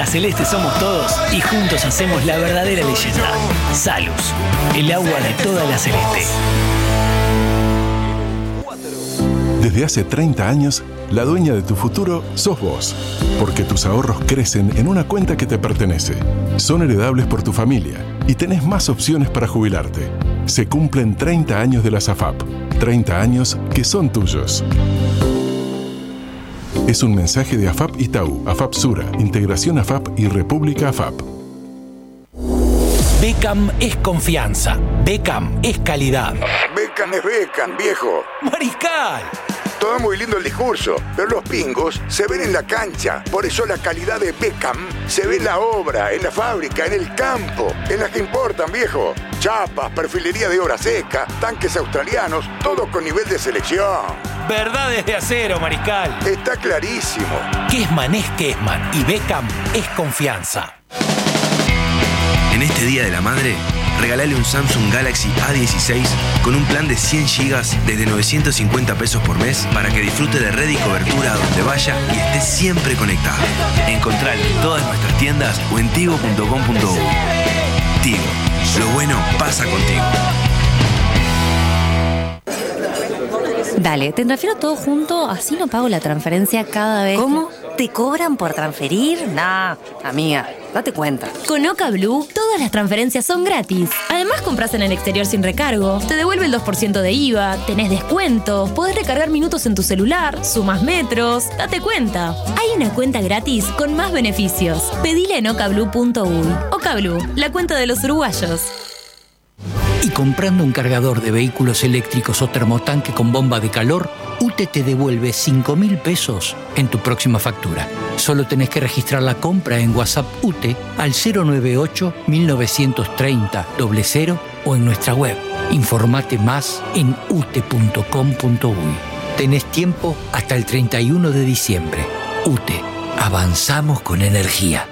La Celeste somos todos y juntos hacemos la verdadera leyenda. Salus, el agua de toda la Celeste. Desde hace 30 años, la dueña de tu futuro sos vos. Porque tus ahorros crecen en una cuenta que te pertenece. Son heredables por tu familia y tenés más opciones para jubilarte. Se cumplen 30 años de las AFAP. 30 años que son tuyos. Es un mensaje de AFAP Itaú, AFAP Sura, Integración AFAP y República AFAP. Beckham es confianza. Beckham es calidad. Beckham es Beckham, viejo. ¡Mariscal! Todo muy lindo el discurso, pero los pingos se ven en la cancha. Por eso la calidad de Beckham se ve en la obra, en la fábrica, en el campo, en las que importan, viejo. Chapas, perfilería de obra seca, tanques australianos, todo con nivel de selección. Verdades de acero, Mariscal. Está clarísimo. Kessman es Kessman y Beckham es confianza. En este Día de la Madre, regalale un Samsung Galaxy A16 con un plan de 100 GB desde 950 pesos por mes para que disfrute de red y cobertura a donde vaya y esté siempre conectado. Encontralo en todas nuestras tiendas o en tigo.com.uy. Tigo, lo bueno pasa contigo. Dale, te transfiero todo junto, así no pago la transferencia cada vez. ¿Cómo? ¿Te cobran por transferir? Nah, amiga, date cuenta. Con Oca Blue, todas las transferencias son gratis. Además, compras en el exterior sin recargo, te devuelve el 2% de IVA, tenés descuentos, podés recargar minutos en tu celular, sumas metros. Date cuenta. Hay una cuenta gratis con más beneficios. Pedile en ocablue.uy. Oca Blue, la cuenta de los uruguayos. Y comprando un cargador de vehículos eléctricos o termotanque con bomba de calor, UTE te devuelve 5.000 pesos en tu próxima factura. Solo tenés que registrar la compra en WhatsApp UTE al 098-1930-00 o en nuestra web. Informate más en ute.com.uy. Tenés tiempo hasta el 31 de diciembre. UTE. Avanzamos con energía.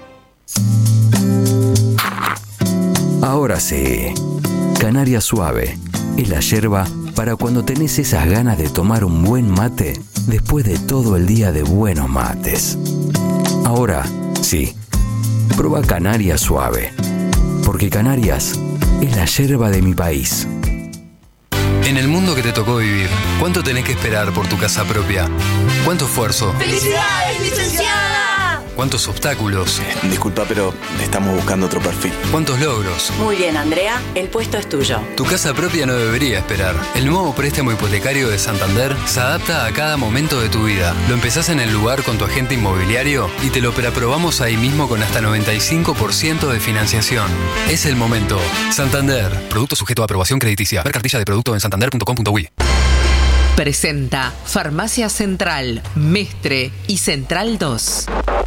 Ahora sí. Canaria Suave es la yerba para cuando tenés esas ganas de tomar un buen mate después de todo el día de buenos mates. Ahora sí, prueba Canaria Suave, porque Canarias es la yerba de mi país. En el mundo que te tocó vivir, ¿cuánto tenés que esperar por tu casa propia? ¿Cuánto esfuerzo? ¡Felicidades, licenciada! ¿Cuántos obstáculos? Disculpa, pero estamos buscando otro perfil. ¿Cuántos logros? Muy bien, Andrea, el puesto es tuyo. Tu casa propia no debería esperar. El nuevo préstamo hipotecario de Santander se adapta a cada momento de tu vida. Lo empezás en el lugar con tu agente inmobiliario y te lo preaprobamos ahí mismo con hasta 95% de financiación. Es el momento. Santander. Producto sujeto a aprobación crediticia. Ver cartilla de producto en santander.com.uy. Presenta Farmacia Central, Mestre y Central 2.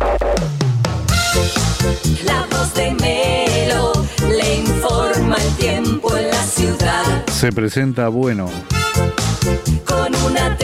La voz de Melo le informa el tiempo en la ciudad. Se presenta bueno. Con una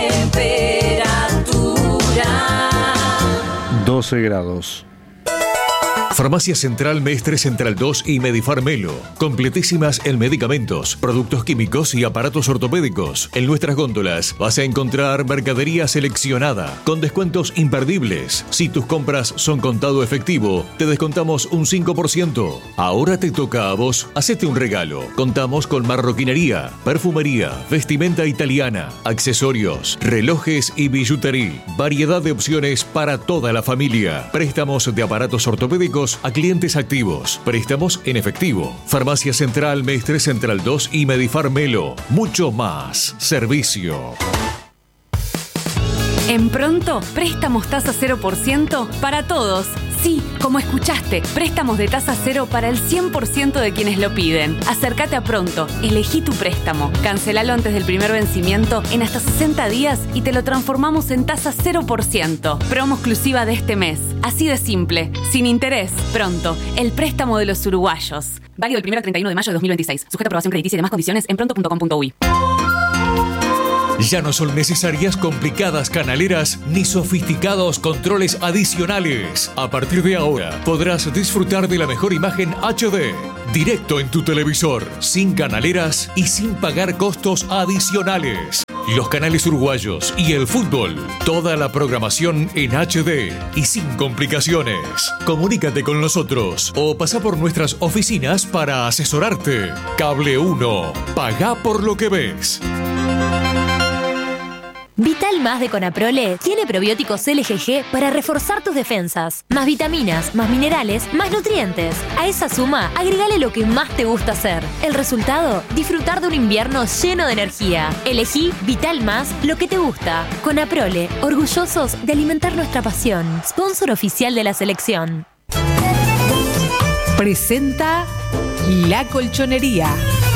temperatura 12 grados. Farmacia Central Mestre Central 2 y Medifar Melo. Completísimas en medicamentos, productos químicos y aparatos ortopédicos. En nuestras góndolas vas a encontrar mercadería seleccionada con descuentos imperdibles. Si tus compras son contado efectivo, te descontamos un 5%. Ahora te toca a vos, hacete un regalo. Contamos con marroquinería, perfumería, vestimenta italiana, accesorios, relojes y billutería. Variedad de opciones para toda la familia. Préstamos de aparatos ortopédicos a clientes activos. Préstamos en efectivo. Farmacia Central Mestre Central 2 y Medifar Melo. Mucho más servicio. En Pronto, préstamos tasa 0% para todos. Sí, como escuchaste, préstamos de tasa cero para el 100% de quienes lo piden. Acércate a Pronto, elegí tu préstamo, cancelalo antes del primer vencimiento en hasta 60 días y te lo transformamos en tasa 0%. Promo exclusiva de este mes. Así de simple, sin interés. Pronto, el préstamo de los uruguayos. Válido del 1 al 31 de mayo de 2026. Sujeto a aprobación crediticia y demás condiciones en pronto.com.uy. Ya no son necesarias complicadas canaleras ni sofisticados controles adicionales. A partir de ahora podrás disfrutar de la mejor imagen HD, directo en tu televisor, sin canaleras y sin pagar costos adicionales. los canales uruguayos y el fútbol. Toda la programación en HD y sin complicaciones. Comunícate con nosotros o pasa por nuestras oficinas para asesorarte. Cable 1. Pagá por lo que ves. Vital Más de Conaprole tiene probióticos LGG para reforzar tus defensas. Más vitaminas, más minerales, más nutrientes. A esa suma, agregale lo que más te gusta hacer. El resultado, disfrutar de un invierno lleno de energía. Elegí Vital Más, lo que te gusta. Conaprole, orgullosos de alimentar nuestra pasión. Sponsor oficial de la selección. Presenta La Colchonería.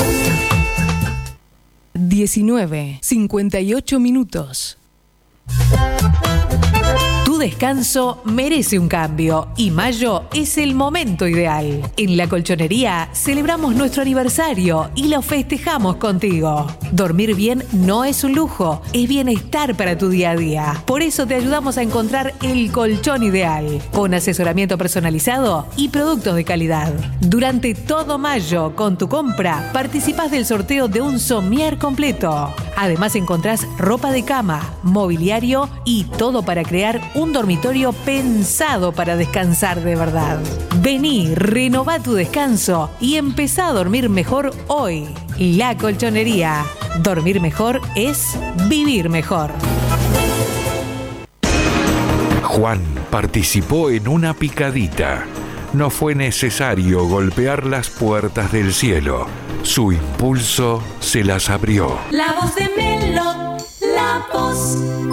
19:58 minutos. Tu descanso merece un cambio y mayo es el momento ideal. En La Colchonería celebramos nuestro aniversario y lo festejamos contigo. Dormir bien no es un lujo, es bienestar para tu día a día. Por eso te ayudamos a encontrar el colchón ideal, con asesoramiento personalizado y productos de calidad. Durante todo mayo, con tu compra, participás del sorteo de un somier completo. Además encontrás ropa de cama, mobiliario y todo para crear un dormitorio pensado para descansar de verdad. Vení, renová tu descanso y empezá a dormir mejor hoy. La Colchonería. Dormir mejor es vivir mejor. Juan participó en una picadita. No fue necesario golpear las puertas del cielo. Su impulso se las abrió. La voz de Melo, la voz.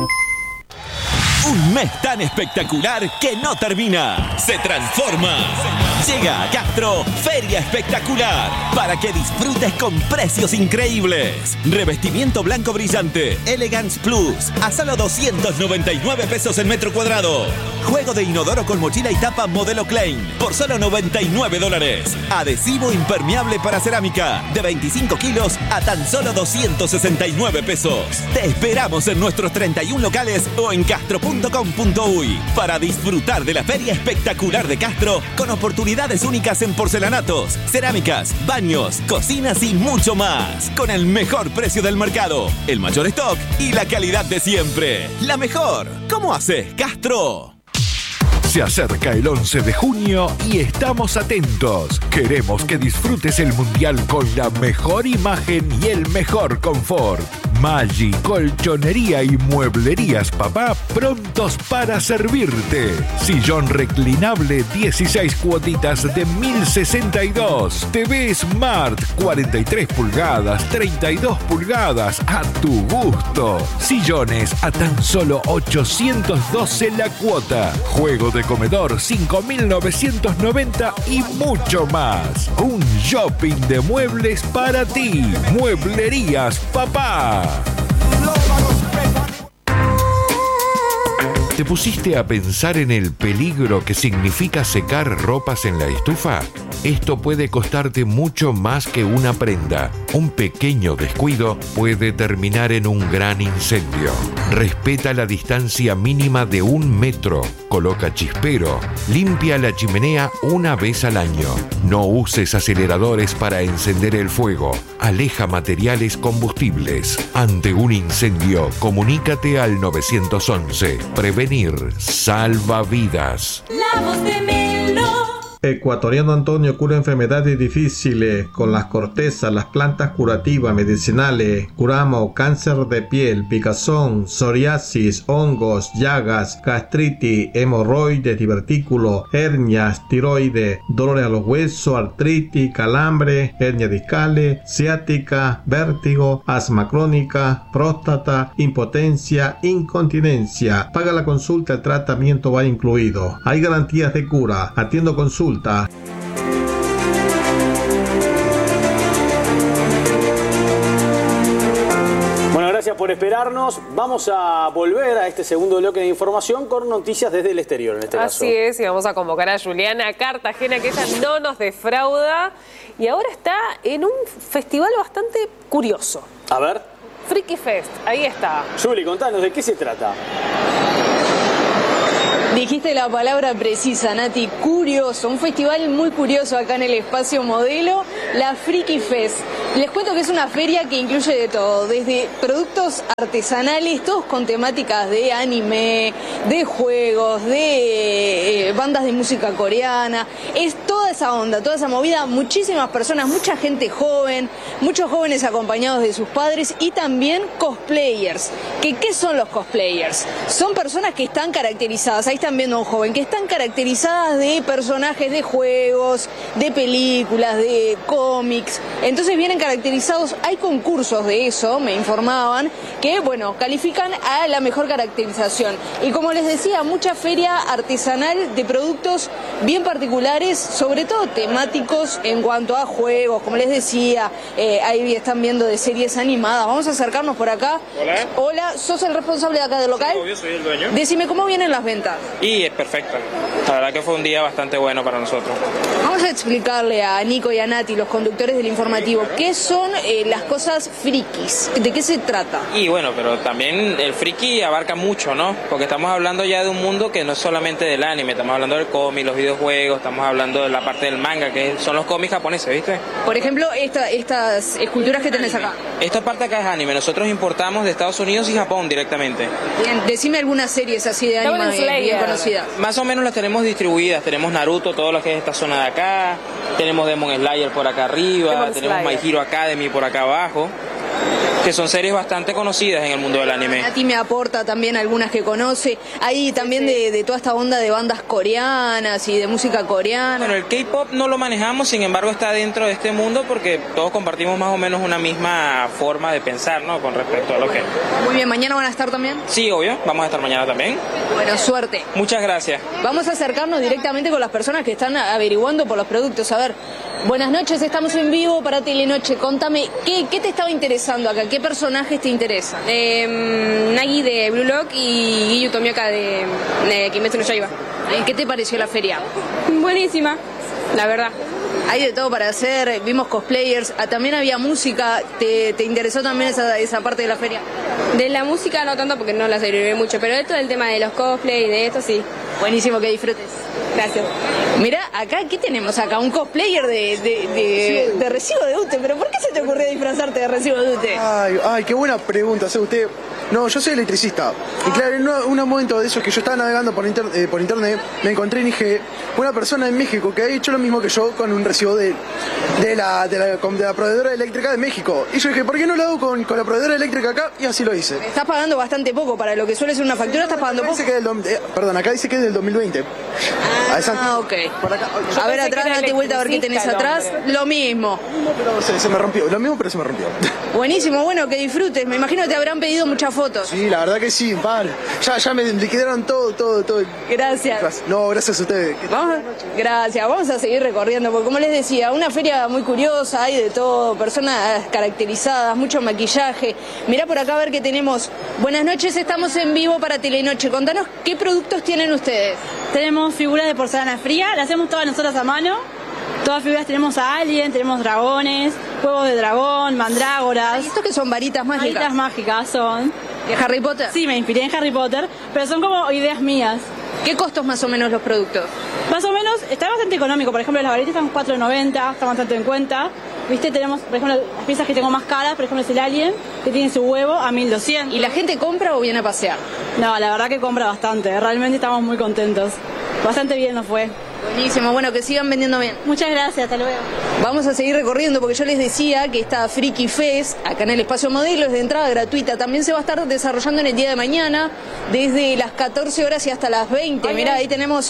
Un mes tan espectacular que no termina. Se transforma. Llega a Castro Feria Espectacular para que disfrutes con precios increíbles. Revestimiento blanco brillante Elegance Plus a solo 299 pesos el metro cuadrado. Juego de inodoro con mochila y tapa modelo Klein por solo $99. Adhesivo impermeable para cerámica de 25 kilos a tan solo 269 pesos. Te esperamos en nuestros 31 locales o en castro.com.uy para disfrutar de la Feria Espectacular de Castro con oportunidades únicas en porcelanatos, cerámicas, baños, cocinas y mucho más. Con el mejor precio del mercado, el mayor stock y la calidad de siempre. La mejor. ¿Cómo haces, Castro? Se acerca el 11 de junio y estamos atentos. Queremos que disfrutes el Mundial con la mejor imagen y el mejor confort. Maggi, Colchonería y Mueblerías Papá prontos para servirte. Sillón reclinable 16 cuotitas de 1.062. TV Smart 43 pulgadas, 32 pulgadas a tu gusto. Sillones a tan solo 812 la cuota. Juego de comedor 5.990 y mucho más. Un shopping de muebles para ti. Mueblerías Papá. ¿Te pusiste a pensar en el peligro que significa secar ropas en la estufa? Esto puede costarte mucho más que una prenda. Un pequeño descuido puede terminar en un gran incendio. Respeta la distancia mínima de 1 metro. Coloca chispero. Limpia la chimenea una vez al año. No uses aceleradores para encender el fuego. Aleja materiales combustibles. Ante un incendio, comunícate al 911. Prevenir salva vidas. La voz de Melo. Ecuatoriano Antonio cura enfermedades difíciles con las cortezas, las plantas curativas, medicinales. Curamos cáncer de piel, picazón, psoriasis, hongos, llagas, gastritis, hemorroides, divertículos, hernias, tiroides, dolores a los huesos, artritis, calambre, hernias discales, ciática, vértigo, asma crónica, próstata, impotencia, incontinencia. Paga la consulta, el tratamiento va incluido. Hay garantías de cura. Atiendo consulta. Bueno, gracias por esperarnos. Vamos a volver a este segundo bloque de información con noticias desde el exterior en este caso. Así es, y vamos a convocar a Juliana Cartagena, que ella no nos defrauda. Y ahora está en un festival bastante curioso. A ver. Freaky Fest, ahí está. Juli, contanos, ¿de qué se trata? Dijiste la palabra precisa, Nati, curioso, un festival muy curioso acá en el Espacio Modelo, la Freaky Fest. Les cuento que es una feria que incluye de todo, desde productos artesanales, todos con temáticas de anime, de juegos, de bandas de música coreana. Es toda esa onda, toda esa movida, muchísimas personas, mucha gente joven, muchos jóvenes acompañados de sus padres y también cosplayers. ¿Qué son los cosplayers? Son personas que están caracterizadas, ahí están viendo a un joven, que están caracterizadas de personajes de juegos, de películas, de cómics. Entonces vienen caracterizados, hay concursos de eso, me informaban, que bueno, califican a la mejor caracterización. Y como les decía, mucha feria artesanal de productos bien particulares, sobre todo temáticos en cuanto a juegos, como les decía, ahí están viendo de series animadas. Vamos a acercarnos por acá. Hola. Hola, ¿sos el responsable de acá del local? Sí, yo soy el dueño. Decime, ¿cómo vienen las ventas? Y es perfecto. La verdad que fue un día bastante bueno para nosotros. Vamos a explicarle a Nico y a Nati, los conductores del informativo, qué son las cosas frikis, de qué se trata. Y bueno, pero también el friki abarca mucho, ¿no? Porque estamos hablando ya de un mundo que no es solamente del anime, estamos hablando del cómic, los videojuegos, estamos hablando de la parte del manga, que son los cómics japoneses, ¿viste? Por ejemplo, estas esculturas que tenés acá. Esta parte acá es anime, nosotros importamos de Estados Unidos y Japón directamente. Bien, decime algunas series así de anime bien conocidas. Más o menos las tenemos distribuidas, tenemos Naruto, todo lo que es esta zona de acá, tenemos Demon Slayer por acá arriba, tenemos My Hero Academy por acá abajo, que son series bastante conocidas en el mundo del anime. Nati me aporta también algunas que conoce, ahí también de toda esta onda de bandas coreanas y de música coreana. Bueno, el K-pop no lo manejamos, sin embargo está dentro de este mundo porque todos compartimos más o menos una misma forma de pensar, ¿no? Con respecto a lo que... Muy bien, ¿mañana van a estar también? Sí, obvio, vamos a estar mañana también. Bueno, suerte. Muchas gracias. Vamos a acercarnos directamente con las personas que están averiguando por los productos. A ver, buenas noches, estamos en vivo para Telenoche. Contame, ¿qué te estaba interesando acá? ¿Qué personajes te interesan? Nagi de Blue Lock y Giyu Tomioka de Kimetsu no Yaiba. ¿Qué te pareció la feria? Buenísima, la verdad. Hay de todo para hacer, vimos cosplayers, también había música. ¿Te interesó también esa parte de la feria? De la música no tanto porque no la seguiré mucho, pero esto del tema de los cosplay y de esto sí. Buenísimo, que disfrutes. Gracias. Mirá, acá, ¿qué tenemos acá? Un cosplayer de Recibo de UTE. ¿Pero por qué se te ocurrió disfrazarte de Recibo de UTE? Ay, qué buena pregunta hace usted. No, yo soy electricista. Y claro, en un momento de esos que yo estaba navegando por internet, me encontré y dije, una persona en México que ha hecho lo mismo que yo con un recibo de la proveedora eléctrica de México. Y yo dije, ¿por qué no lo hago con la proveedora eléctrica acá? Y así lo hice. Estás pagando bastante poco para lo que suele ser una factura, estás pagando poco. Acá dice que es del 2020. Ok. Por acá. A ver, atrás, date vuelta a ver qué tenés atrás. Lo mismo. Pero se me rompió. Lo mismo, pero se me rompió. Buenísimo, bueno, que disfrutes. Me imagino que te habrán pedido muchas fotos. Sí, la verdad que sí, vale. Ya me liquidaron todo. Gracias. No, gracias a ustedes. Gracias, vamos a seguir recorriendo, porque como les decía, una feria muy curiosa, hay de todo, personas caracterizadas, mucho maquillaje. Mirá por acá a ver qué tenemos. Buenas noches, estamos en vivo para Telenoche. Contanos qué productos tienen ustedes. Tenemos figuras de porcelana fría, las hacemos todas nosotras a mano. Todas figuras, tenemos a Alien, tenemos dragones, huevos de dragón, mandrágoras. ¿Y esto qué son? ¿Varitas mágicas? Varitas mágicas son. ¿De Harry Potter? Sí, me inspiré en Harry Potter, pero son como ideas mías. ¿Qué costos más o menos los productos? Más o menos, está bastante económico. Por ejemplo, las varitas están $4.90, están bastante en cuenta. ¿Viste? Tenemos, por ejemplo, las piezas que tengo más caras, por ejemplo, es el Alien, que tiene su huevo a $1.200. ¿Y la gente compra o viene a pasear? No, la verdad que compra bastante. Realmente estamos muy contentos. Bastante bien nos fue. Buenísimo, bueno, que sigan vendiendo bien. Muchas gracias, hasta luego. Vamos a seguir recorriendo porque yo les decía que esta Friki Fest, acá en el Espacio Modelo, es de entrada gratuita. También se va a estar desarrollando en el día de mañana, desde las 14 horas y hasta las 20. Mirá, ahí tenemos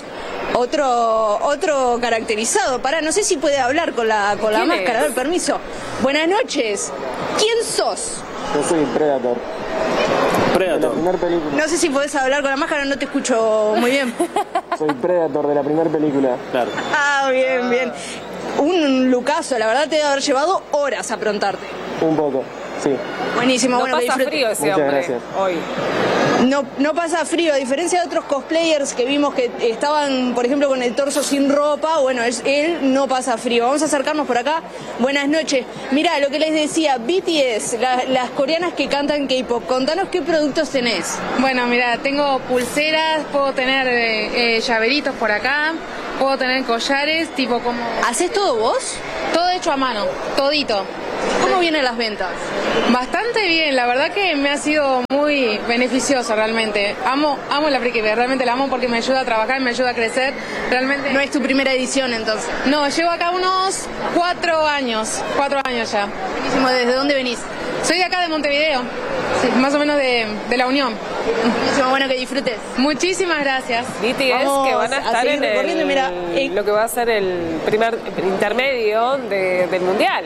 otro caracterizado. Pará, no sé si puede hablar con la máscara, a ver, permiso. Buenas noches. ¿Quién sos? Yo soy Predator. De la primera película. No sé si podés hablar con la máscara, no te escucho muy bien. Soy Predator de la primera película. Claro. Ah, bien. Un lucazo, la verdad te debe haber llevado horas aprontarte. Un poco, sí. Buenísimo, no pasa frío ese Muchas hombre gracias. hoy. No pasa frío, a diferencia de otros cosplayers que vimos que estaban, por ejemplo, con el torso sin ropa, bueno, él no pasa frío. Vamos a acercarnos por acá. Buenas noches. Mirá, lo que les decía, BTS, las coreanas que cantan K-pop, contanos qué productos tenés. Bueno, mirá, tengo pulseras, puedo tener llaveritos por acá, puedo tener collares, tipo como... ¿Haces todo vos? Todo hecho a mano, todito. ¿Cómo vienen las ventas? Bastante bien, la verdad que me ha sido muy beneficioso realmente. Amo la Friki Fair, realmente la amo porque me ayuda a trabajar, me ayuda a crecer. Realmente. ¿No es tu primera edición entonces? No, llevo acá unos 4 años ya. Buenísimo, ¿desde dónde venís? Soy de acá de Montevideo, sí, más o menos de La Unión. Buenísimo, bueno, que disfrutes. Muchísimas gracias. BTS que van a estar en lo que va a ser el primer intermedio del Mundial.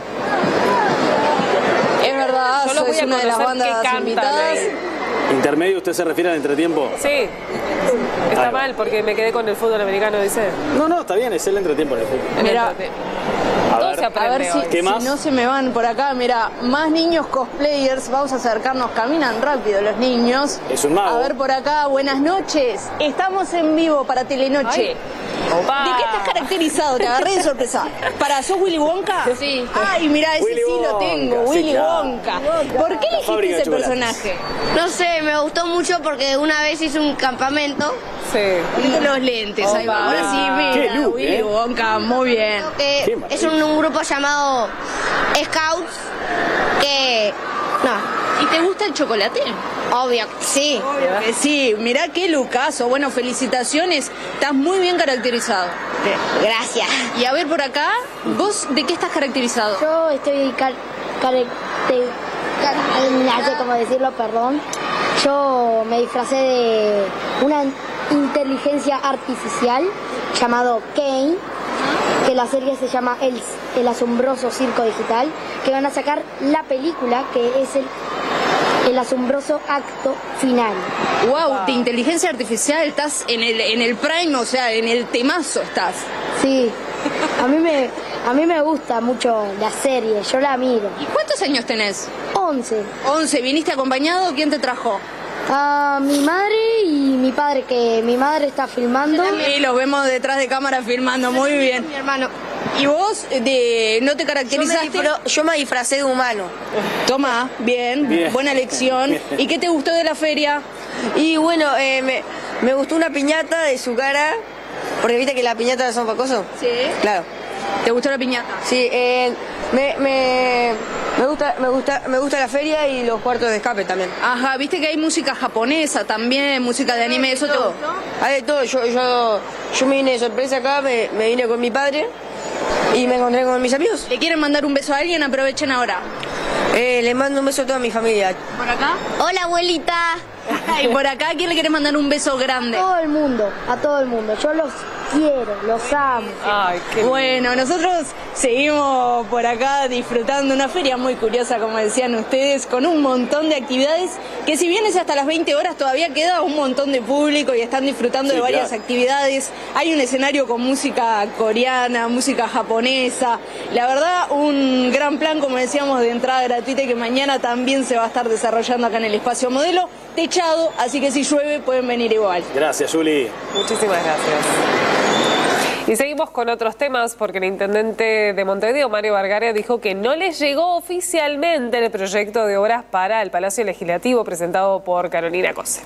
Es verdad, yo los voy a una de las bandas invitadas. ¿Intermedio usted se refiere al entretiempo? Sí. Está mal porque me quedé con el fútbol americano, dice. No, está bien, es el entretiempo en el fútbol. Mira, a ver si, ¿qué más? Si no se me van por acá. Mira, más niños cosplayers. Vamos a acercarnos, caminan rápido los niños. Es un mago. A ver por acá, buenas noches. Estamos en vivo para Telenoche. Opa. ¿De qué estás caracterizado? Te agarré de sorpresa. ¿Sos Willy Wonka? Sí. Ay, mira, ese Willy sí lo tengo, Wonka, Willy sí, claro. Wonka. ¿Por qué elegiste ese personaje? No sé, me gustó mucho porque una vez hice un campamento. Sí. Y los lentes, ahí va. Ahora sí, mira, Willy Wonka, muy bien. Es un grupo llamado Scouts que... No. ¿Y te gusta el chocolate? Obvio, sí. Obvio que sí. Mirá qué lucaso. Bueno, felicitaciones. Estás muy bien caracterizado. Gracias. Y a ver por acá, ¿vos de qué estás caracterizado? Yo estoy no sé cómo decirlo, perdón. Yo me disfracé de una inteligencia artificial llamado Kane, que la serie se llama El asombroso circo digital, que van a sacar la película que es el asombroso acto final. Wow, de inteligencia artificial estás en el prime, o sea, en el temazo estás. Sí, a mí me gusta mucho la serie, yo la miro. ¿Y cuántos años tenés? 11. 11, ¿viniste acompañado? ¿Quién te trajo? A mi madre y mi padre, que mi madre está filmando. Y los vemos detrás de cámara filmando, muy bien. Mi hermano. ¿Y vos no te caracterizaste? Yo me disfracé de humano. Toma, bien, buena elección. Bien. ¿Y qué te gustó de la feria? Y bueno, me gustó una piñata de su cara, porque viste que las piñatas son para cosas. Sí. Claro. ¿Te gustó la piñata? Sí, me gusta la feria y los cuartos de escape también. Ajá, viste que hay música japonesa también, música de anime, ¿eso te gustó? Hay de todo, yo me vine de sorpresa acá, me vine con mi padre y me encontré con mis amigos. ¿Le quieren mandar un beso a alguien? Aprovechen ahora. Le mando un beso a toda mi familia. ¿Por acá? Hola, abuelita. ¿Y por acá a quién le quieres mandar un beso grande? A todo el mundo. Yo los quiero, los amo. Ay, qué bueno, nosotros seguimos por acá disfrutando una feria muy curiosa, como decían ustedes, con un montón de actividades que si bien es hasta las 20 horas todavía queda un montón de público y están disfrutando de varias actividades. Hay un escenario con música coreana, música japonesa. La verdad, un gran plan, como decíamos, de entrada gratuita y que mañana también se va a estar desarrollando acá en el Espacio Modelo. Techado, así que si llueve pueden venir igual. Gracias, Juli. Muchísimas gracias. Y seguimos con otros temas porque el intendente de Montevideo, Mario Vergara, dijo que no les llegó oficialmente el proyecto de obras para el Palacio Legislativo presentado por Carolina Cose.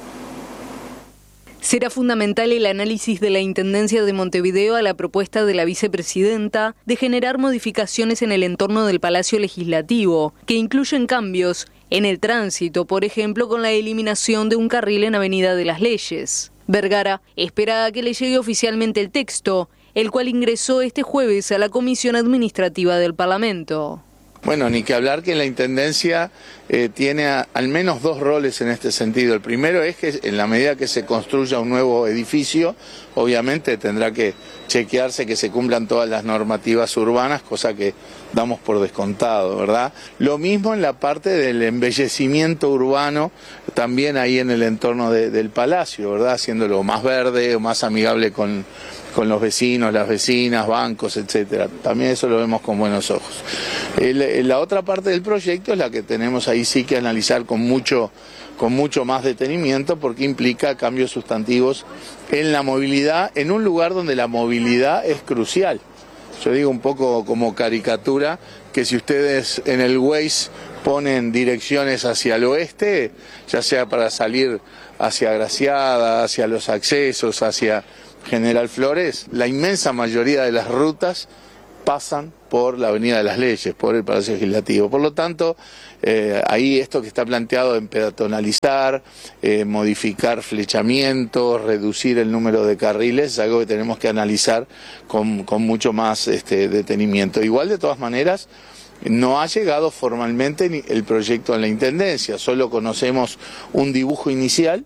Será fundamental el análisis de la Intendencia de Montevideo a la propuesta de la vicepresidenta de generar modificaciones en el entorno del Palacio Legislativo, que incluyen cambios en el tránsito, por ejemplo, con la eliminación de un carril en Avenida de las Leyes. Vergara espera a que le llegue oficialmente el texto, el cual ingresó este jueves a la Comisión Administrativa del Parlamento. Bueno, ni que hablar que la Intendencia tiene al menos dos roles en este sentido. El primero es que en la medida que se construya un nuevo edificio, obviamente tendrá que chequearse que se cumplan todas las normativas urbanas, cosa que damos por descontado, ¿verdad? Lo mismo en la parte del embellecimiento urbano, también ahí en el entorno del palacio, ¿verdad? Haciéndolo más verde, más amigable con los vecinos, las vecinas, bancos, etcétera. También eso lo vemos con buenos ojos. La otra parte del proyecto es la que tenemos ahí sí que analizar con mucho más detenimiento, porque implica cambios sustantivos en la movilidad, en un lugar donde la movilidad es crucial. Yo digo un poco como caricatura, que si ustedes en el Waze ponen direcciones hacia el oeste, ya sea para salir hacia Graciada, hacia los accesos, hacia General Flores, la inmensa mayoría de las rutas pasan por la Avenida de las Leyes, por el Palacio Legislativo. Por lo tanto, ahí esto que está planteado en peatonalizar, modificar flechamientos, reducir el número de carriles, es algo que tenemos que analizar con mucho más detenimiento. Igual, de todas maneras, no ha llegado formalmente el proyecto a la Intendencia, solo conocemos un dibujo inicial.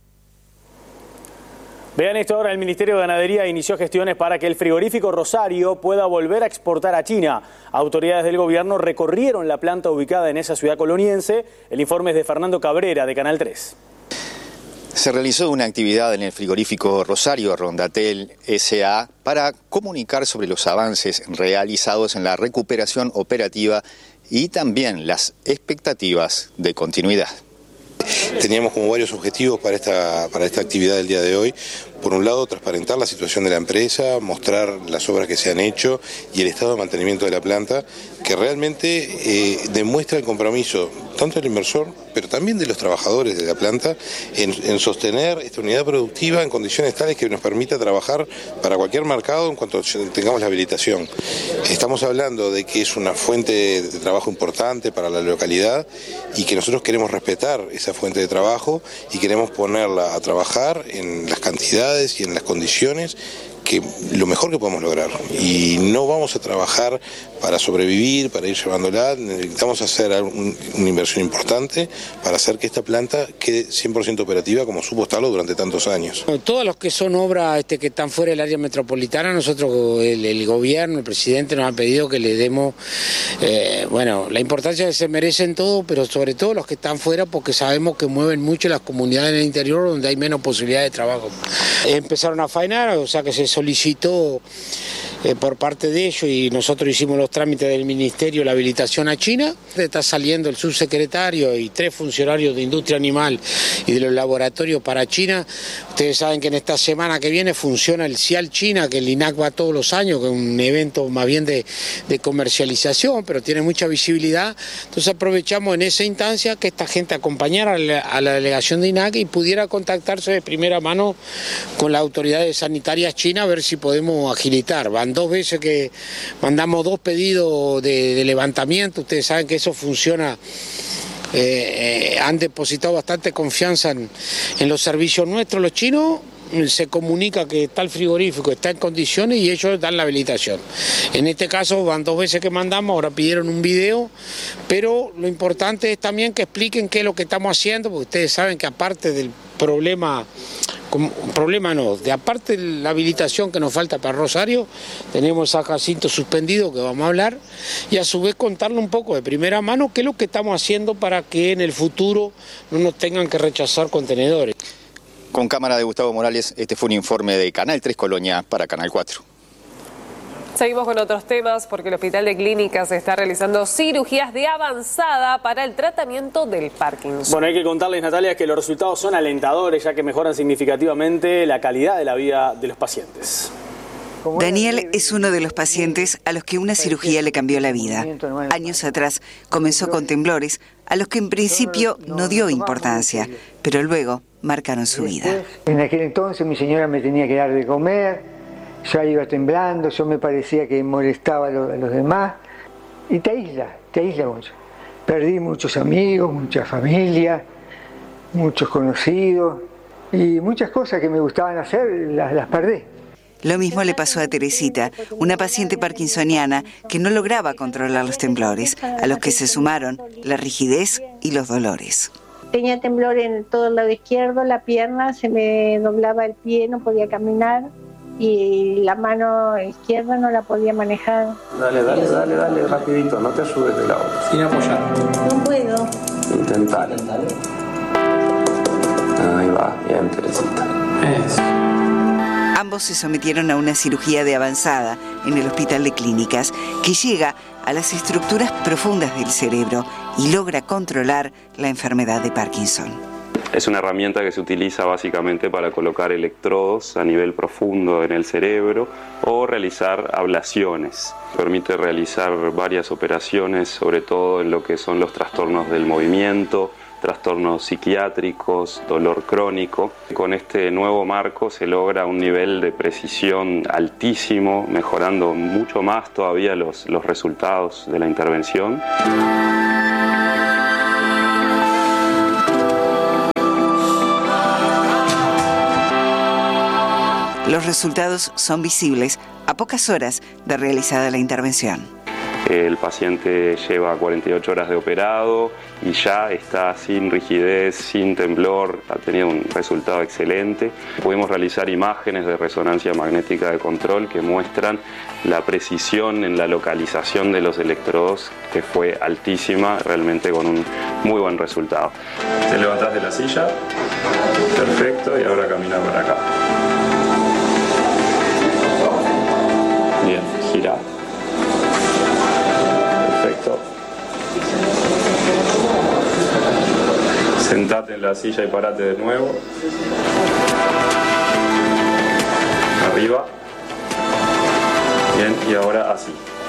Vean esto ahora, el Ministerio de Ganadería inició gestiones para que el frigorífico Rosario pueda volver a exportar a China. Autoridades del gobierno recorrieron la planta ubicada en esa ciudad coloniense. El informe es de Fernando Cabrera, de Canal 3. Se realizó una actividad en el frigorífico Rosario Rondatel S.A. para comunicar sobre los avances realizados en la recuperación operativa y también las expectativas de continuidad. Teníamos como varios objetivos para esta actividad del día de hoy. Por un lado, transparentar la situación de la empresa, mostrar las obras que se han hecho y el estado de mantenimiento de la planta, que realmente demuestra el compromiso tanto del inversor, pero también de los trabajadores de la planta, en sostener esta unidad productiva en condiciones tales que nos permita trabajar para cualquier mercado en cuanto tengamos la habilitación. Estamos hablando de que es una fuente de trabajo importante para la localidad y que nosotros queremos respetar esa fuente de trabajo y queremos ponerla a trabajar en las cantidades y en las condiciones que lo mejor que podemos lograr. Y no vamos a trabajar para sobrevivir, para ir llevándola. Necesitamos hacer una inversión importante para hacer que esta planta quede 100% operativa como supo estarlo durante tantos años. Todos los que son obras que están fuera del área metropolitana, nosotros, el gobierno, el presidente nos ha pedido que le demos, la importancia que se merecen todos, pero sobre todo los que están fuera, porque sabemos que mueven mucho las comunidades en el interior donde hay menos posibilidades de trabajo. Empezaron a faenar, o sea que se solicitó por parte de ellos y nosotros hicimos los trámites del ministerio la habilitación a China. Está saliendo el subsecretario y 3 funcionarios de industria animal y de los laboratorios para China. Ustedes saben que en esta semana que viene funciona el CIAL China, que el INAC va todos los años, que es un evento más bien de comercialización, pero tiene mucha visibilidad. Entonces aprovechamos en esa instancia que esta gente acompañara a la delegación de INAC y pudiera contactarse de primera mano con las autoridades sanitarias chinas a ver si podemos agilitar. Van 2 veces que mandamos 2 pedidos de levantamiento. Ustedes saben que eso funciona. Han depositado bastante confianza en los servicios nuestros. Los chinos se comunica que está el frigorífico, está en condiciones y ellos dan la habilitación. En este caso van 2 veces que mandamos, ahora pidieron un video, pero lo importante es también que expliquen qué es lo que estamos haciendo, porque ustedes saben que aparte del aparte de la habilitación que nos falta para Rosario, tenemos a Jacinto suspendido que vamos a hablar y a su vez contarle un poco de primera mano qué es lo que estamos haciendo para que en el futuro no nos tengan que rechazar contenedores. Con cámara de Gustavo Morales, este fue un informe de Canal 3 Colonia para Canal 4. Seguimos con otros temas porque el Hospital de Clínicas está realizando cirugías de avanzada para el tratamiento del Parkinson. Bueno, hay que contarles, Natalia, que los resultados son alentadores, ya que mejoran significativamente la calidad de la vida de los pacientes. Daniel es uno de los pacientes a los que una cirugía le cambió la vida. Años atrás comenzó con temblores, a los que en principio no dio importancia, pero luego marcaron su vida. En aquel entonces mi señora me tenía que dar de comer, yo iba temblando, yo me parecía que molestaba a los demás, y te aísla mucho. Perdí muchos amigos, mucha familia, muchos conocidos, y muchas cosas que me gustaban hacer las perdí. Lo mismo le pasó a Teresita, una paciente parkinsoniana que no lograba controlar los temblores, a los que se sumaron la rigidez y los dolores. Tenía temblor en todo el lado izquierdo, la pierna, se me doblaba el pie, no podía caminar y la mano izquierda no la podía manejar. Dale, rapidito, no te ayudes de la otra. Sin apoyar. No puedo. Intentar. Ahí va, bien, Teresita. Eso. Ambos se sometieron a una cirugía de avanzada en el Hospital de Clínicas que llega a las estructuras profundas del cerebro y logra controlar la enfermedad de Parkinson. Es una herramienta que se utiliza básicamente para colocar electrodos a nivel profundo en el cerebro o realizar ablaciones. Permite realizar varias operaciones, sobre todo en lo que son los trastornos del movimiento, trastornos psiquiátricos, dolor crónico. Con este nuevo marco se logra un nivel de precisión altísimo, mejorando mucho más todavía los resultados de la intervención. Los resultados son visibles a pocas horas de realizada la intervención. El paciente lleva 48 horas de operado y ya está sin rigidez, sin temblor, ha tenido un resultado excelente. Pudimos realizar imágenes de resonancia magnética de control que muestran la precisión en la localización de los electrodos, que fue altísima, realmente con un muy buen resultado. Te levantás de la silla, perfecto, y ahora camina para acá. Bien, gira. Perfecto. Sentate en la silla y parate de nuevo. Arriba. Bien, y ahora así.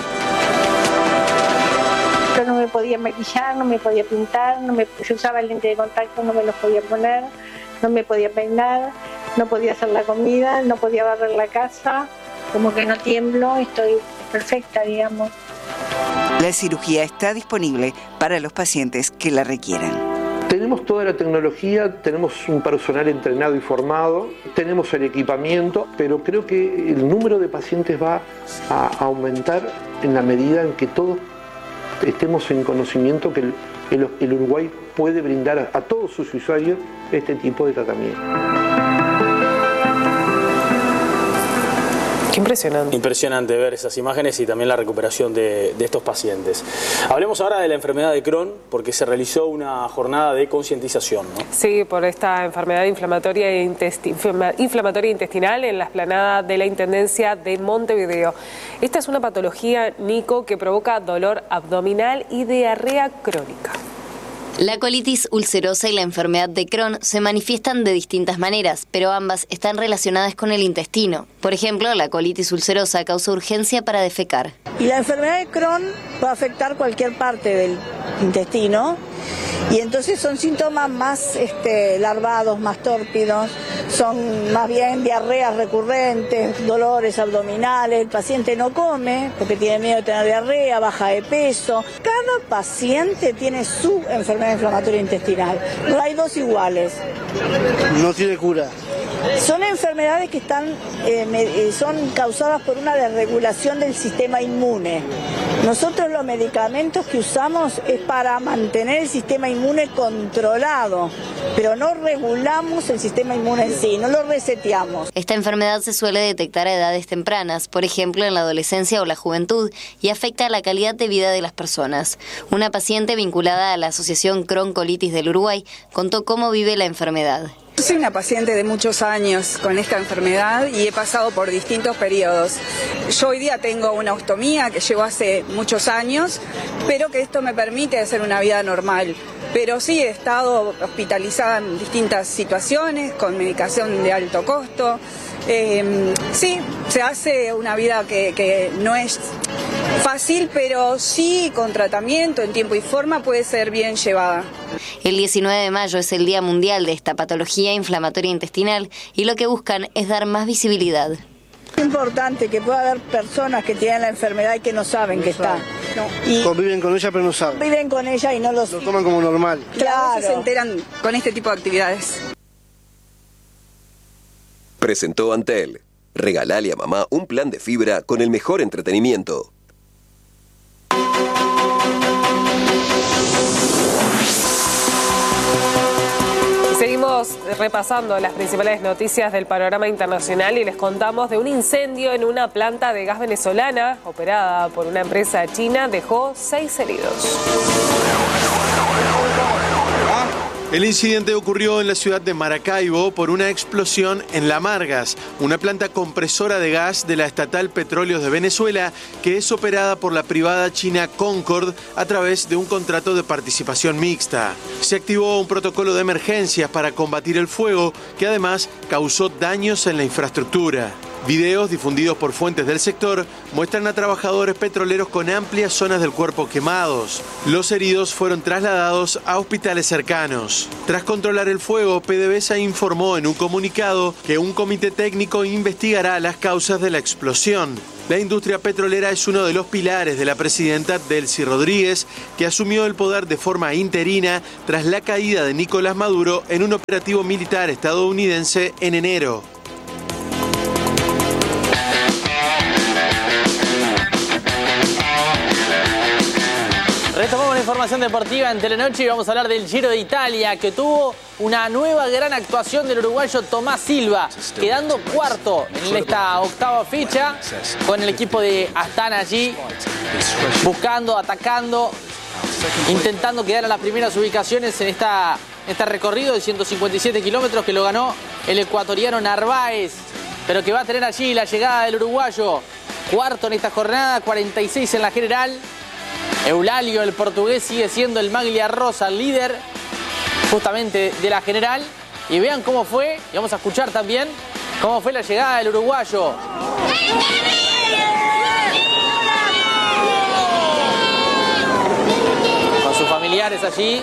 Yo no me podía maquillar, no me podía pintar, yo usaba el lente de contacto, no me los podía poner, no me podía peinar, no podía hacer la comida, no podía barrer la casa. Como que no tiemblo, estoy perfecta, digamos. La cirugía está disponible para los pacientes que la requieran. Tenemos toda la tecnología, tenemos un personal entrenado y formado, tenemos el equipamiento, pero creo que el número de pacientes va a aumentar en la medida en que todos estemos en conocimiento que el Uruguay puede brindar a todos sus usuarios este tipo de tratamiento. Qué impresionante. Impresionante ver esas imágenes y también la recuperación de estos pacientes. Hablemos ahora de la enfermedad de Crohn, porque se realizó una jornada de concientización, ¿no? Sí, por esta enfermedad inflamatoria intestinal en la explanada de la Intendencia de Montevideo. Esta es una patología, Nico, que provoca dolor abdominal y diarrea crónica. La colitis ulcerosa y la enfermedad de Crohn se manifiestan de distintas maneras, pero ambas están relacionadas con el intestino. Por ejemplo, la colitis ulcerosa causa urgencia para defecar. Y la enfermedad de Crohn puede afectar cualquier parte del intestino, y entonces son síntomas más larvados, más tórpidos, son más bien diarreas recurrentes, dolores abdominales, el paciente no come porque tiene miedo de tener diarrea, baja de peso. Cada paciente tiene su enfermedad inflamatoria intestinal, no hay dos iguales. No tiene cura. Son enfermedades que son causadas por una desregulación del sistema inmune. Nosotros los medicamentos que usamos es para mantener el sistema inmune controlado, pero no regulamos el sistema inmune en sí, no lo reseteamos. Esta enfermedad se suele detectar a edades tempranas, por ejemplo en la adolescencia o la juventud, y afecta a la calidad de vida de las personas. Una paciente vinculada a la Asociación Crohn Colitis del Uruguay contó cómo vive la enfermedad. Yo soy una paciente de muchos años con esta enfermedad y he pasado por distintos periodos. Yo hoy día tengo una ostomía que llevo hace muchos años, pero que esto me permite hacer una vida normal. Pero sí he estado hospitalizada en distintas situaciones, con medicación de alto costo. Sí, se hace una vida que no es fácil, pero sí con tratamiento, en tiempo y forma, puede ser bien llevada. El 19 de mayo es el Día Mundial de esta patología inflamatoria intestinal y lo que buscan es dar más visibilidad. Es importante que pueda haber personas que tienen la enfermedad y que no saben que está. Y conviven con ella pero no saben. Viven con ella y no lo toman como normal. Claro. Se enteran con este tipo de actividades. Presentó Antel. Regalale a mamá un plan de fibra con el mejor entretenimiento. Seguimos repasando las principales noticias del panorama internacional y les contamos de un incendio en una planta de gas venezolana operada por una empresa china. Dejó 6 heridos. El incidente ocurrió en la ciudad de Maracaibo por una explosión en La Margas, una planta compresora de gas de la estatal Petróleos de Venezuela que es operada por la privada china Concord a través de un contrato de participación mixta. Se activó un protocolo de emergencias para combatir el fuego que además causó daños en la infraestructura. Videos difundidos por fuentes del sector muestran a trabajadores petroleros con amplias zonas del cuerpo quemados. Los heridos fueron trasladados a hospitales cercanos. Tras controlar el fuego, PDVSA informó en un comunicado que un comité técnico investigará las causas de la explosión. La industria petrolera es uno de los pilares de la presidenta Delcy Rodríguez, que asumió el poder de forma interina tras la caída de Nicolás Maduro en un operativo militar estadounidense en enero. Retomamos la información deportiva en Telenoche y vamos a hablar del Giro de Italia, que tuvo una nueva gran actuación del uruguayo Tomás Silva, quedando cuarto en esta octava fecha con el equipo de Astana allí, buscando, atacando, intentando quedar a las primeras ubicaciones en este recorrido de 157 kilómetros que lo ganó el ecuatoriano Narváez, pero que va a tener allí la llegada del uruguayo, cuarto en esta jornada, 46 en la general. Eulalio, el portugués, sigue siendo el Maglia Rosa, el líder justamente de la general. Y vean cómo fue, y vamos a escuchar también cómo fue la llegada del uruguayo. Con sus familiares allí,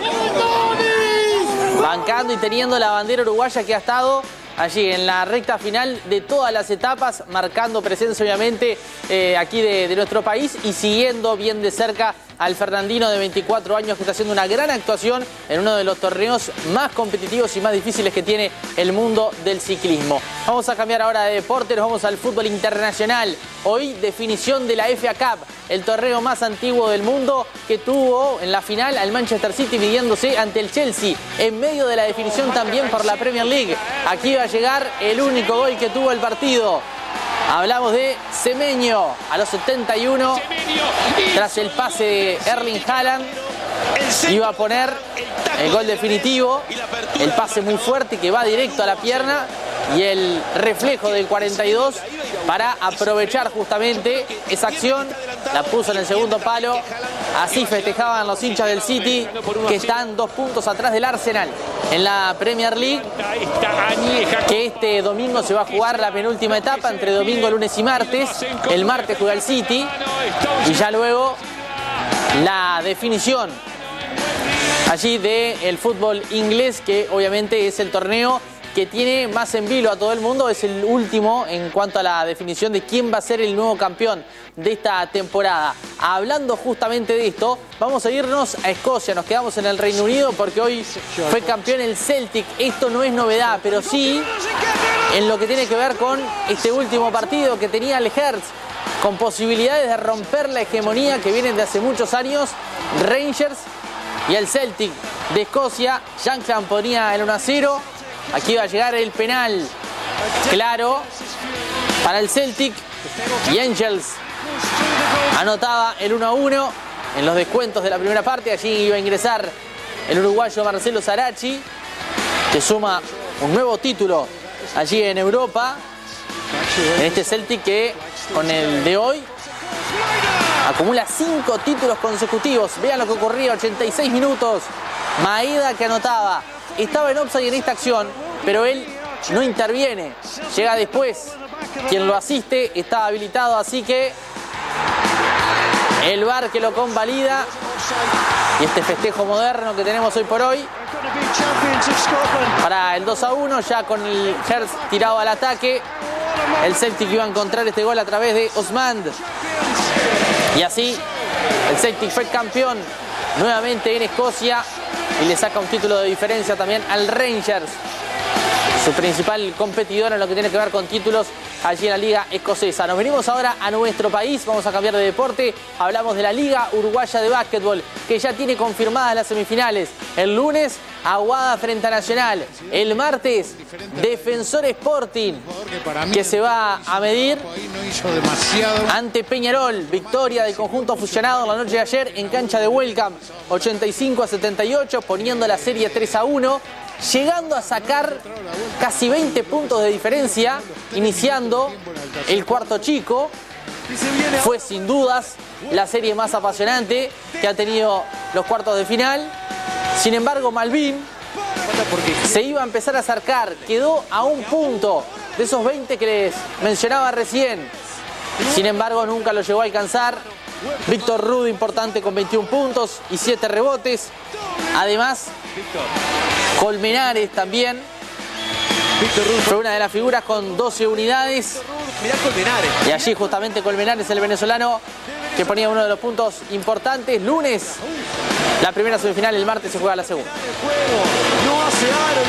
bancando y teniendo la bandera uruguaya que ha estado allí en la recta final de todas las etapas, marcando presencia obviamente aquí de nuestro país y siguiendo bien de cerca al fernandino de 24 años que está haciendo una gran actuación en uno de los torneos más competitivos y más difíciles que tiene el mundo del ciclismo. Vamos a cambiar ahora de deporte, nos vamos al fútbol internacional. Hoy definición de la FA Cup, el torneo más antiguo del mundo, que tuvo en la final al Manchester City midiéndose ante el Chelsea, en medio de la definición también por la Premier League. Aquí va a llegar el único gol que tuvo el partido. Hablamos de Semenyo a los 71, tras el pase de Erling Haaland, iba a poner el gol definitivo, el pase muy fuerte que va directo a la pierna y el reflejo del 42 para aprovechar justamente esa acción, la puso en el segundo palo. Así festejaban los hinchas del City, que están 2 puntos atrás del Arsenal en la Premier League, que este domingo se va a jugar la penúltima etapa entre domingo, lunes y martes. El martes juega el City y ya luego la definición allí del fútbol inglés, que obviamente es el torneo que tiene más en vilo a todo el mundo, es el último en cuanto a la definición de quién va a ser el nuevo campeón de esta temporada. Hablando justamente de esto, vamos a irnos a Escocia, nos quedamos en el Reino Unido porque hoy fue campeón el Celtic. Esto no es novedad, pero sí en lo que tiene que ver con este último partido que tenía el Hearts, con posibilidades de romper la hegemonía que vienen de hace muchos años, Rangers y el Celtic de Escocia. Shankland ponía el 1-0. Aquí va a llegar el penal claro para el Celtic y Angels anotaba el 1-1 en los descuentos de la primera parte. Allí iba a ingresar el uruguayo Marcelo Sarachi, que suma un nuevo título allí en Europa, en este Celtic que con el de hoy acumula 5 títulos consecutivos. Vean lo que ocurría, 86 minutos, Maeda que anotaba. Estaba en offside en esta acción, pero él no interviene. Llega después quien lo asiste, está habilitado, así que el VAR que lo convalida. Y este festejo moderno que tenemos hoy por hoy para el 2-1, ya con el Hearts tirado al ataque. El Celtic iba a encontrar este gol a través de Osmand. Y así el Celtic fue campeón nuevamente en Escocia y le saca un título de diferencia también al Rangers, su principal competidor en lo que tiene que ver con títulos allí en la Liga Escocesa. Nos venimos ahora a nuestro país, vamos a cambiar de deporte. Hablamos de la Liga Uruguaya de Básquetbol, que ya tiene confirmadas las semifinales. El lunes, Aguada frente a Nacional. El martes, Defensor Sporting, que se va a medir ante Peñarol. Victoria del conjunto fusionado en la noche de ayer en cancha de Welcome, 85-78, poniendo la serie 3-1. Llegando a sacar casi 20 puntos de diferencia, iniciando el cuarto chico. Fue sin dudas la serie más apasionante que ha tenido los cuartos de final. Sin embargo, Malvin se iba a empezar a acercar, quedó a un punto de esos 20 que les mencionaba recién. Sin embargo, nunca lo llegó a alcanzar. Víctor Rudd, importante, con 21 puntos y 7 rebotes. Además, Colmenares también fue una de las figuras con 12 unidades. Mirá Colmenares. Y allí justamente Colmenares, el venezolano, que ponía uno de los puntos importantes. Lunes, la primera semifinal, el martes se juega la segunda. No hace aro,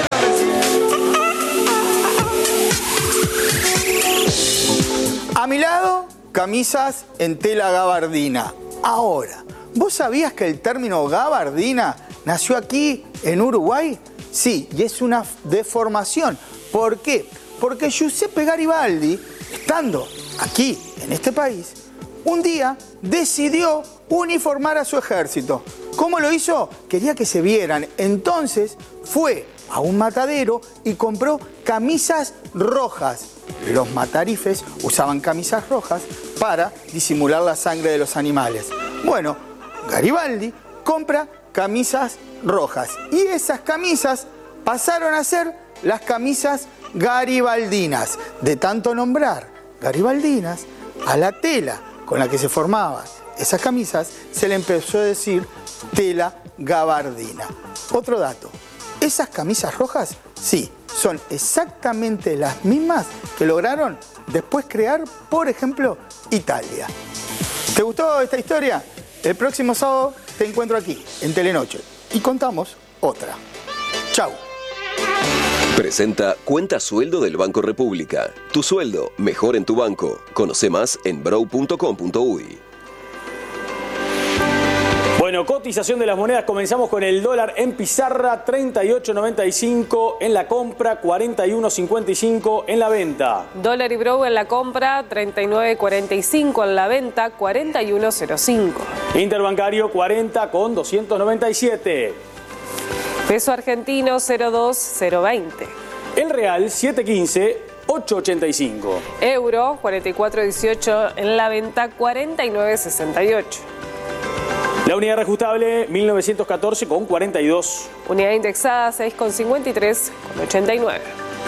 A mi lado, camisas en tela gabardina. Ahora, ¿vos sabías que el término gabardina nació aquí en Uruguay? Sí, y es una deformación. ¿Por qué? Porque Giuseppe Garibaldi, estando aquí en este país, un día decidió uniformar a su ejército. ¿Cómo lo hizo? Quería que se vieran. Entonces fue a un matadero y compró camisas rojas. Los matarifes usaban camisas rojas para disimular la sangre de los animales. Bueno, Garibaldi compra camisas rojas y esas camisas pasaron a ser las camisas garibaldinas. De tanto nombrar garibaldinas, a la tela con la que se formaban esas camisas se le empezó a decir tela gabardina. Otro dato, esas camisas rojas, sí, son exactamente las mismas que lograron después crear, por ejemplo, Italia. ¿Te gustó esta historia? El próximo sábado te encuentro aquí, en Telenoche, y contamos otra. Chau. Presenta Cuenta Sueldo del Banco República. Tu sueldo, mejor en tu banco. Conoce más en brow.com.uy. Bueno, cotización de las monedas. Comenzamos con el dólar en pizarra, 38.95 en la compra, 41.55 en la venta. Dólar y Brow en la compra, 39.45 en la venta, 41.05. Interbancario 40 con 297. Peso argentino 0.2.020. El real 7.15, 8.85. Euro 44.18 en la venta, 49.68. La unidad reajustable 1914 con 42. Unidad indexada 6,53 con 89.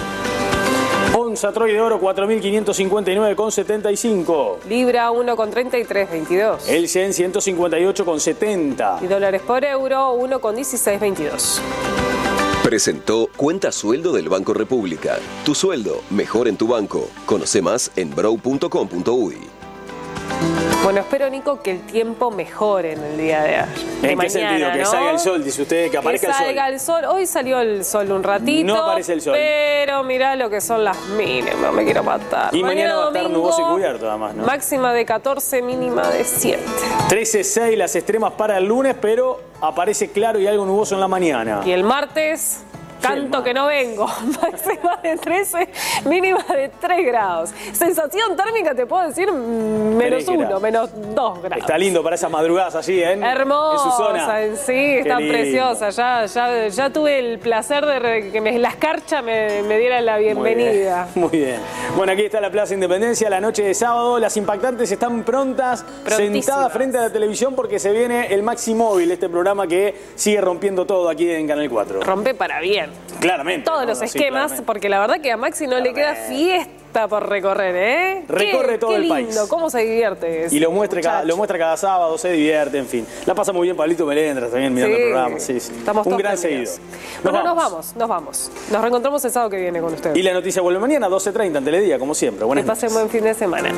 Onza Troy de oro 4.559 con 75. Libra 1,3322. El yen 158 con 70. Y dólares por euro 1,1622. Presentó Cuenta Sueldo del Banco República. Tu sueldo, mejor en tu banco. Conoce más en brow.com.uy. Bueno, espero, Nico, que el tiempo mejore en el día de hoy. ¿En qué sentido? Que salga el sol, dice usted, que aparezca el sol. Que salga el sol. Hoy salió el sol un ratito. No aparece el sol. Pero mirá lo que son las mínimas, me quiero matar. Y mañana va a estar nuboso y cubierto, además, ¿no? Máxima de 14, mínima de 7. 13.6 las extremas para el lunes, pero aparece claro y algo nuboso en la mañana. Y el martes... Canto que no vengo, máxima de 13, mínima de 3 grados. Sensación térmica, te puedo decir, -1, -2 grados. Está lindo para esas madrugadas allí, ¿eh? Hermosa, en su zona. Sí, está preciosa. Ya tuve el placer de que la escarcha me diera la bienvenida. Muy bien. Bueno, aquí está la Plaza Independencia, la noche de sábado. Las impactantes están prontas, sentadas frente a la televisión porque se viene el Maxi Móvil, este programa que sigue rompiendo todo aquí en Canal 4. Rompe para bien. Claramente. Todos los esquemas, sí, porque la verdad que a Maxi no le queda fiesta por recorrer, ¿eh? Recorre todo el país. Qué lindo, cómo se divierte. Y lo muestra cada sábado, se divierte, en fin. La pasa muy bien Pablito Melendres también mirando el programa. Sí. Estamos un gran seguidor. Bueno, nos vamos. Nos reencontramos el sábado que viene con ustedes. Y la noticia vuelve mañana, 12:30 en Teledía, como siempre. Buenas noches. Que pasen buen fin de semana.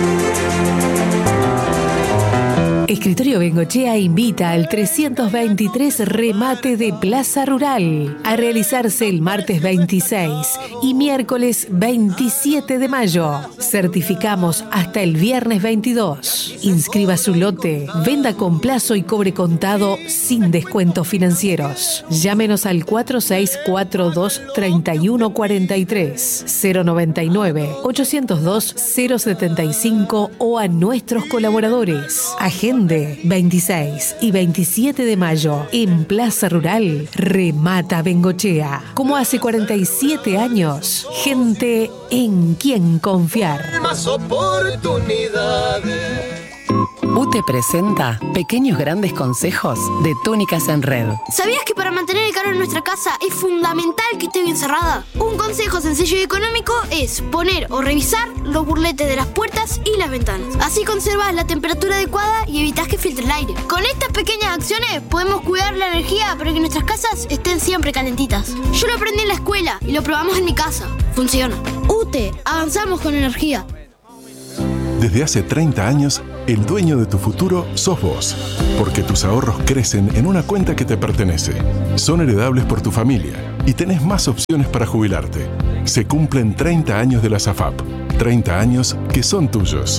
Escritorio Bengochea invita al 323 remate de Plaza Rural a realizarse el martes 26 y miércoles 27 de mayo. Certificamos hasta el viernes 22. Inscriba su lote, venda con plazo y cobre contado sin descuentos financieros. Llámenos al 4642-3143, 099-802-075 o a nuestros colaboradores. Agenda 26 y 27 de mayo en Plaza Rural, remata Bengochea. Como hace 47 años, gente en quien confiar. Más oportunidades. UTE presenta pequeños grandes consejos de Túnicas en Red. ¿Sabías que para mantener el calor en nuestra casa es fundamental que esté bien cerrada? Un consejo sencillo y económico es poner o revisar los burletes de las puertas y las ventanas. Así conservas la temperatura adecuada y evitas que filtre el aire. Con estas pequeñas acciones podemos cuidar la energía para que nuestras casas estén siempre calentitas. Yo lo aprendí en la escuela y lo probamos en mi casa. Funciona. UTE, avanzamos con energía. Desde hace 30 años, el dueño de tu futuro sos vos, porque tus ahorros crecen en una cuenta que te pertenece. Son heredables por tu familia y tenés más opciones para jubilarte. Se cumplen 30 años de las AFAP, 30 años que son tuyos.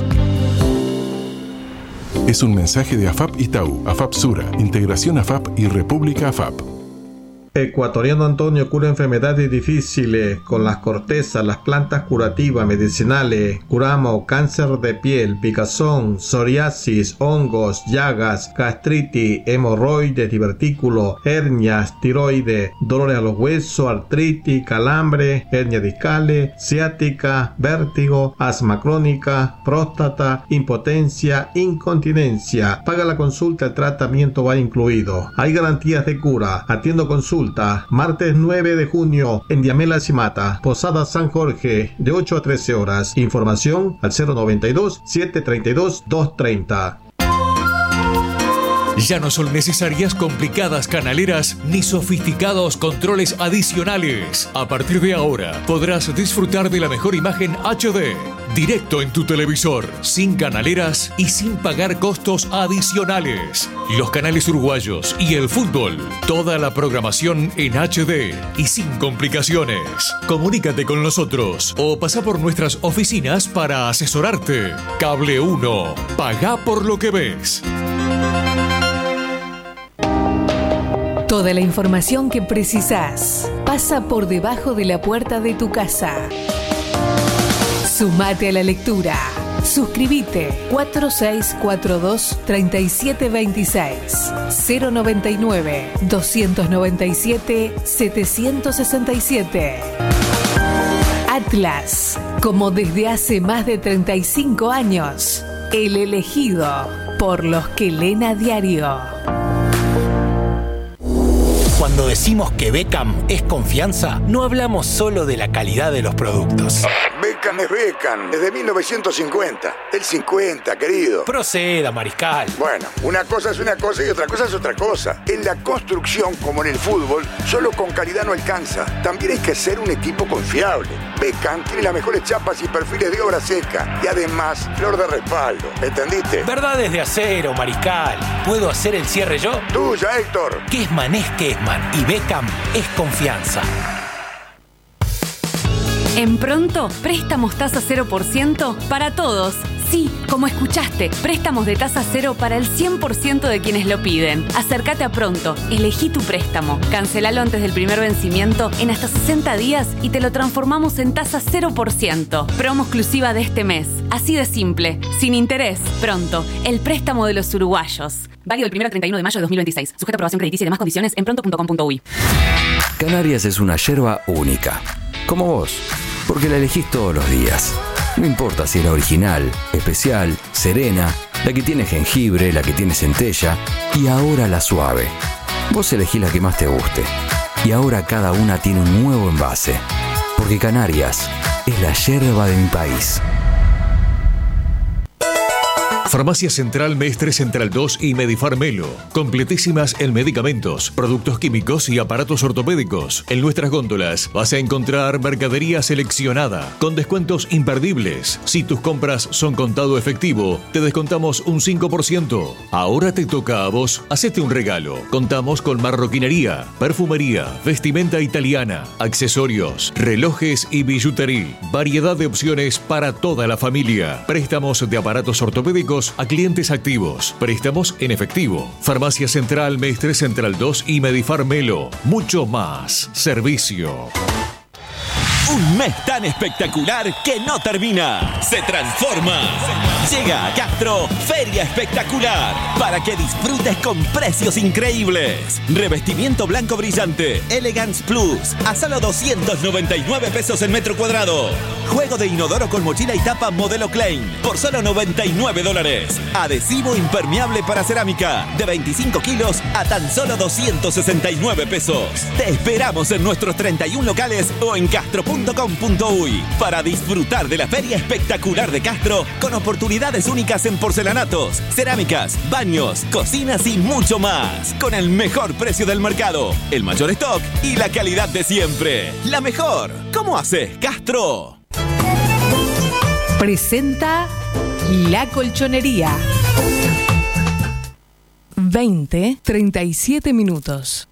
Es un mensaje de AFAP Itaú, AFAP Sura, Integración AFAP y República AFAP. Ecuatoriano Antonio cura enfermedades difíciles con las cortezas, las plantas curativas, medicinales. Curamos cáncer de piel, picazón, psoriasis, hongos, llagas, gastritis, hemorroides, divertículos, hernias, tiroides, dolores a los huesos, artritis, calambre, hernias discales, ciática, vértigo, asma crónica, próstata, impotencia, incontinencia. Paga la consulta, el tratamiento va incluido. Hay garantías de cura. Atiendo consulta. Martes 9 de junio en Diamela Cimata, Posada San Jorge, de 8 a 13 horas. Información al 092-732-230. Ya no son necesarias complicadas canaleras ni sofisticados controles adicionales. A partir de ahora podrás disfrutar de la mejor imagen HD, directo en tu televisor, sin canaleras y sin pagar costos adicionales. Los canales uruguayos y el fútbol, toda la programación en HD y sin complicaciones. Comunícate con nosotros o pasa por nuestras oficinas para asesorarte. Cable 1, pagá por lo que ves. Toda la información que precisás pasa por debajo de la puerta de tu casa. Sumate a la lectura. Suscríbete 4642-3726 099 297 767. Atlas, como desde hace más de 35 años, el elegido por los que leen a diario. Cuando decimos que Beckham es confianza, no hablamos solo de la calidad de los productos. Beckham es Beckham, desde 1950. El 50, querido. Proceda, mariscal. Bueno, una cosa es una cosa y otra cosa es otra cosa. En la construcción, como en el fútbol, solo con calidad no alcanza. También hay que ser un equipo confiable. Beckham tiene las mejores chapas y perfiles de obra seca. Y además, flor de respaldo. ¿Entendiste? Verdades de acero, mariscal. ¿Puedo hacer el cierre yo? Tuya, Héctor. Kessman es Kessman y Beckham es confianza. En Pronto, préstamos tasa 0% para todos. Sí, como escuchaste, préstamos de tasa cero para el 100% de quienes lo piden. Acércate a Pronto, elegí tu préstamo, cancelalo antes del primer vencimiento en hasta 60 días y te lo transformamos en tasa 0%. Promo exclusiva de este mes. Así de simple, sin interés. Pronto, el préstamo de los uruguayos. Válido del 1 al 31 de mayo de 2026. Sujeto a aprobación crediticia y demás condiciones en pronto.com.uy. Canarias es una yerba única, como vos, porque la elegís todos los días. No importa si es la original, especial, serena, la que tiene jengibre, la que tiene centella y ahora la suave. Vos elegís la que más te guste. Y ahora cada una tiene un nuevo envase. Porque Canarias es la yerba de mi país. Farmacia Central Mestre Central 2 y Medifarmelo. Completísimas en medicamentos, productos químicos y aparatos ortopédicos. En nuestras góndolas vas a encontrar mercadería seleccionada con descuentos imperdibles. Si tus compras son contado efectivo, te descontamos un 5%. Ahora te toca a vos, hacete un regalo. Contamos con marroquinería, perfumería, vestimenta italiana, accesorios, relojes y billutería. Variedad de opciones para toda la familia. Préstamos de aparatos ortopédicos a clientes activos. Préstamos en efectivo. Farmacia Central Mestre Central 2 y Medifarmelo. Mucho más servicio. Un mes tan espectacular que no termina. Se transforma. Llega a Castro Feria Espectacular para que disfrutes con precios increíbles. Revestimiento blanco brillante Elegance Plus a solo 299 pesos el metro cuadrado. Juego de inodoro con mochila y tapa modelo Klein por solo $99. Adhesivo impermeable para cerámica de 25 kilos a tan solo 269 pesos. Te esperamos en nuestros 31 locales o en castro.com.uy para disfrutar de la Feria Espectacular de Castro con oportunidades únicas en porcelanatos, cerámicas, baños, cocinas y mucho más. Con el mejor precio del mercado, el mayor stock y la calidad de siempre. La mejor. ¿Cómo haces, Castro? Presenta La Colchonería. 20:37 minutos.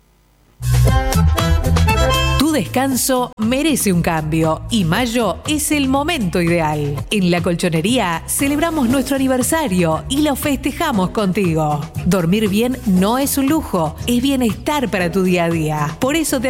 Tu descanso merece un cambio y mayo es el momento ideal. En La Colchonería celebramos nuestro aniversario y lo festejamos contigo. Dormir bien no es un lujo, es bienestar para tu día a día. Por eso te